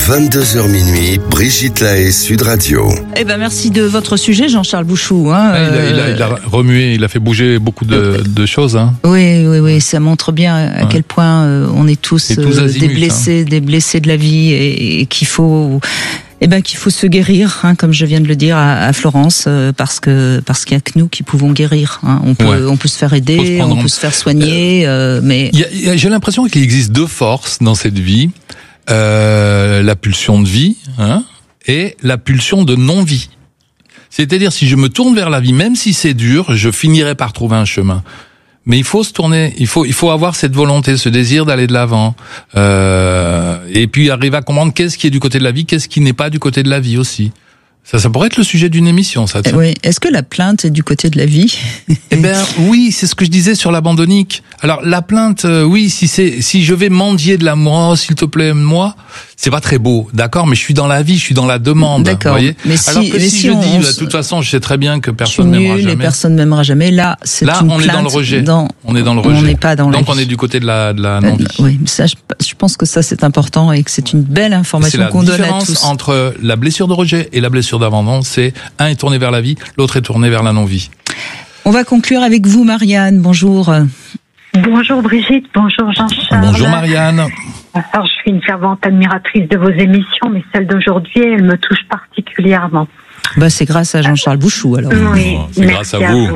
22h minuit, Brigitte Lahaie, Sud Radio. Eh ben merci de votre sujet, Jean-Charles Bouchou. Il a remué, il a fait bouger beaucoup de choses. Hein. Oui, ça montre bien à quel point on est tous azimuts, des blessés de la vie et qu'il faut... qu'il faut se guérir, comme je viens de le dire à Florence, parce qu'il y a que nous qui pouvons guérir. On peut se faire aider, on peut se faire soigner, mais j'ai l'impression qu'il existe deux forces dans cette vie, la pulsion de vie, et la pulsion de non-vie. C'est-à-dire, si je me tourne vers la vie, même si c'est dur, je finirai par trouver un chemin. Mais il faut se tourner, il faut avoir cette volonté, ce désir d'aller de l'avant, et puis arriver à comprendre qu'est-ce qui est du côté de la vie, qu'est-ce qui n'est pas du côté de la vie aussi. Ça pourrait être le sujet d'une émission, ça. Oui. Est-ce que la plainte est du côté de la vie? Oui, c'est ce que je disais sur l'abandonnique. Alors la plainte, oui, si je vais mendier de l'amour, oh, s'il te plaît, aime-moi, c'est pas très beau, d'accord, mais je suis dans la vie, je suis dans la demande, d'accord. Vous voyez. Mais alors que si je dis, de toute façon, je sais très bien que personne m'aimera jamais. Personne m'aimera jamais. Là, c'est une on plainte. est dans le rejet. On est dans le rejet. On n'est pas dans la Donc vie. on est du côté de la non-vie. Oui, ça, je pense que ça c'est important et que c'est une belle information qu'on donne à tous. La différence entre la blessure de rejet et la blessure d'abandon, c'est un est tourné vers la vie, l'autre est tourné vers la non-vie. On va conclure avec vous, Marianne. Bonjour. Bonjour Brigitte, bonjour Jean-Charles. Bonjour Marianne. Alors, je suis une fervente admiratrice de vos émissions, mais celle d'aujourd'hui, elle me touche particulièrement. C'est grâce à Jean-Charles Bouchou alors. Oui, c'est grâce à vous.